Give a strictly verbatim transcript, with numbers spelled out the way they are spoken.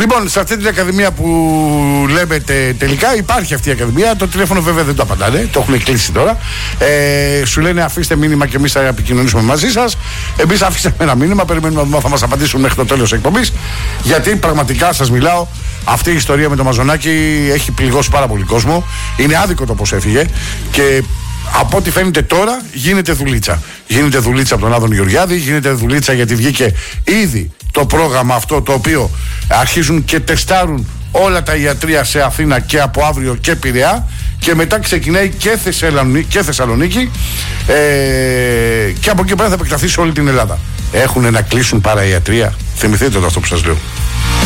Λοιπόν, σε αυτή την ακαδημία που λέμε τε, τελικά υπάρχει αυτή η ακαδημία. Το τηλέφωνο βέβαια δεν το απαντάνε, το έχουν κλείσει τώρα. Ε, σου λένε αφήστε μήνυμα και εμείς θα επικοινωνήσουμε μαζί σας. Εμείς αφήσαμε ένα μήνυμα, περιμένουμε να θα μας απαντήσουν μέχρι το τέλος της εκπομπής. Γιατί πραγματικά σας μιλάω, αυτή η ιστορία με το Μαζονάκι έχει πληγώσει πάρα πολύ κόσμο. Είναι άδικο το πως έφυγε και από ό,τι φαίνεται τώρα γίνεται δουλίτσα. Γίνεται δουλίτσα από τον Άδων Γεωργιάδη, γίνεται δουλίτσα γιατί βγήκε ήδη το πρόγραμμα αυτό το οποίο αρχίζουν και τεστάρουν όλα τα ιατρεία σε Αθήνα και από αύριο και Πειραιά και μετά ξεκινάει και Θεσσαλονίκη, και, Θεσσαλονίκη, ε, και από εκεί πέρα θα επεκταθεί σε όλη την Ελλάδα. Έχουν να κλείσουν παρά ιατρεία. Θυμηθείτε το αυτό που σας λέω.